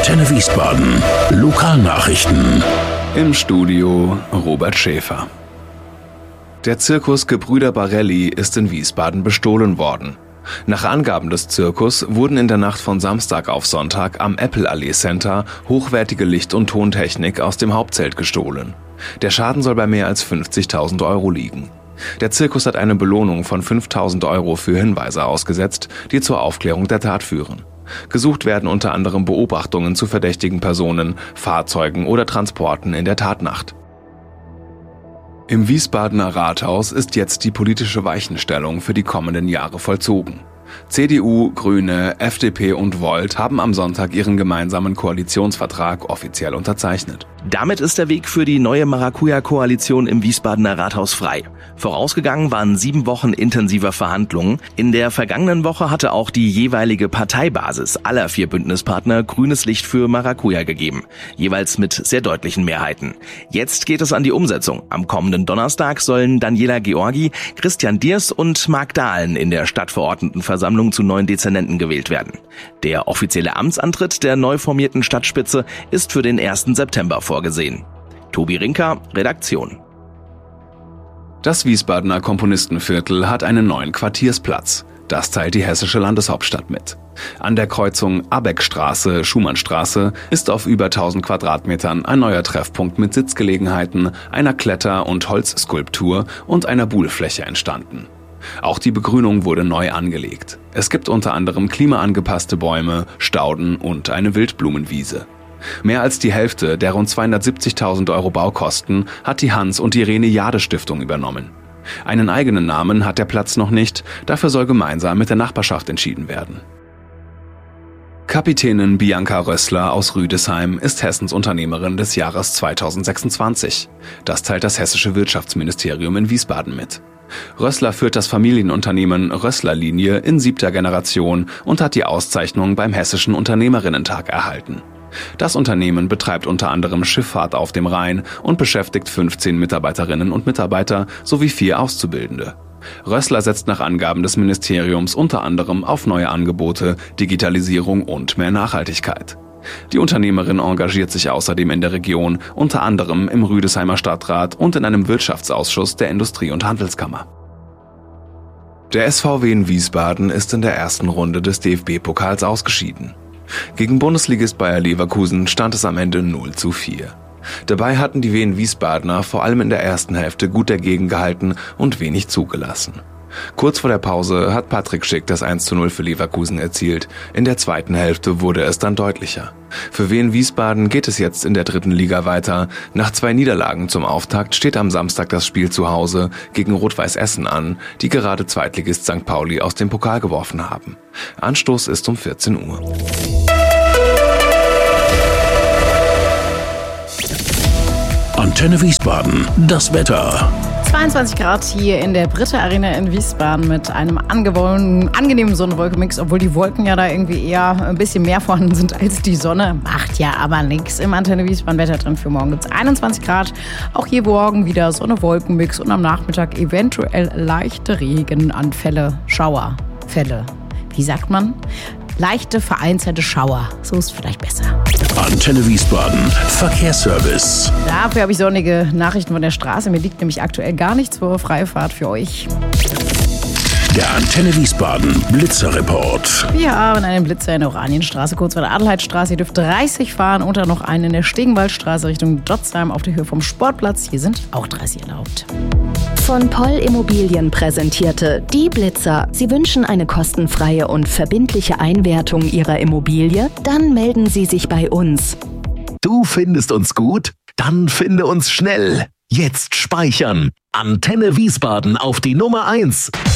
Antenne Wiesbaden. Lokalnachrichten. Im Studio Robert Schäfer. Der Zirkus Gebrüder Barelli ist in Wiesbaden bestohlen worden. Nach Angaben des Zirkus wurden in der Nacht von Samstag auf Sonntag am Apple-Allee Center hochwertige Licht- und Tontechnik aus dem Hauptzelt gestohlen. Der Schaden soll bei mehr als 50.000 Euro liegen. Der Zirkus hat eine Belohnung von 5.000 Euro für Hinweise ausgesetzt, die zur Aufklärung der Tat führen. Gesucht werden unter anderem Beobachtungen zu verdächtigen Personen, Fahrzeugen oder Transporten in der Tatnacht. Im Wiesbadener Rathaus ist jetzt die politische Weichenstellung für die kommenden Jahre vollzogen. CDU, Grüne, FDP und Volt haben am Sonntag ihren gemeinsamen Koalitionsvertrag offiziell unterzeichnet. Damit ist der Weg für die neue Maracuja-Koalition im Wiesbadener Rathaus frei. Vorausgegangen waren 7 Wochen intensiver Verhandlungen. In der vergangenen Woche hatte auch die jeweilige Parteibasis aller 4 Bündnispartner grünes Licht für Maracuja gegeben, jeweils mit sehr deutlichen Mehrheiten. Jetzt geht es an die Umsetzung. Am kommenden Donnerstag sollen Daniela Georgi, Christian Diers und Marc Dahlen in der Stadtverordnetenversammlung zu neuen Dezernenten gewählt werden. Der offizielle Amtsantritt der neu formierten Stadtspitze ist für den 1. September vorgesehen. Tobi Rinker, Redaktion. Das Wiesbadener Komponistenviertel hat einen neuen Quartiersplatz. Das teilt die hessische Landeshauptstadt mit. An der Kreuzung Abeckstraße-Schumannstraße ist auf über 1000 Quadratmetern ein neuer Treffpunkt mit Sitzgelegenheiten, einer Kletter- und Holzskulptur und einer Buhlfläche entstanden. Auch die Begrünung wurde neu angelegt. Es gibt unter anderem klimaangepasste Bäume, Stauden und eine Wildblumenwiese. Mehr als die Hälfte der rund 270.000 Euro Baukosten hat die Hans- und Irene Jade Stiftung übernommen. Einen eigenen Namen hat der Platz noch nicht, dafür soll gemeinsam mit der Nachbarschaft entschieden werden. Kapitänin Bianca Rössler aus Rüdesheim ist Hessens Unternehmerin des Jahres 2026. Das teilt das hessische Wirtschaftsministerium in Wiesbaden mit. Rössler führt das Familienunternehmen Rössler-Linie in 7. Generation und hat die Auszeichnung beim Hessischen Unternehmerinnentag erhalten. Das Unternehmen betreibt unter anderem Schifffahrt auf dem Rhein und beschäftigt 15 Mitarbeiterinnen und Mitarbeiter sowie 4 Auszubildende. Rössler setzt nach Angaben des Ministeriums unter anderem auf neue Angebote, Digitalisierung und mehr Nachhaltigkeit. Die Unternehmerin engagiert sich außerdem in der Region, unter anderem im Rüdesheimer Stadtrat und in einem Wirtschaftsausschuss der Industrie- und Handelskammer. Der SVW in Wiesbaden ist in der ersten Runde des DFB-Pokals ausgeschieden. Gegen Bundesligist Bayer Leverkusen stand es am Ende 0:4. Dabei hatten die Wien-Wiesbadener vor allem in der ersten Hälfte gut dagegen gehalten und wenig zugelassen. Kurz vor der Pause hat Patrick Schick das 1:0 für Leverkusen erzielt. In der zweiten Hälfte wurde es dann deutlicher. Für Wien-Wiesbaden geht es jetzt in der 3. Liga weiter. Nach 2 Niederlagen zum Auftakt steht am Samstag das Spiel zu Hause gegen Rot-Weiß Essen an, die gerade Zweitligist St. Pauli aus dem Pokal geworfen haben. Anstoß ist um 14 Uhr. Antenne Wiesbaden. Das Wetter. 22 Grad hier in der Britta Arena in Wiesbaden mit einem angenehmen Sonnenwolkenmix, obwohl die Wolken ja da irgendwie eher ein bisschen mehr vorhanden sind als die Sonne. Macht ja aber nichts. Im Antenne Wiesbaden Wetter drin für morgen gibt es 21 Grad. Auch hier morgen wieder Sonne-Wolkenmix und am Nachmittag eventuell leichte Regenanfälle, Schauerfälle. Wie sagt man? Leichte vereinzelte Schauer. So ist vielleicht besser. Antenne Wiesbaden. Verkehrsservice. Dafür habe ich sonnige Nachrichten von der Straße. Mir liegt nämlich aktuell gar nichts vor. Freifahrt für euch. Der Antenne Wiesbaden Blitzerreport. Wir haben einen Blitzer in der Oranienstraße, kurz vor der Adelheidstraße. Ihr dürft 30 fahren und dann noch einen in der Stegenwaldstraße Richtung Dotzheim auf der Höhe vom Sportplatz. Hier sind auch 30 erlaubt. Von Poll Immobilien präsentierte die Blitzer. Sie wünschen eine kostenfreie und verbindliche Einwertung Ihrer Immobilie? Dann melden Sie sich bei uns. Du findest uns gut? Dann finde uns schnell. Jetzt speichern. Antenne Wiesbaden auf die Nummer 1.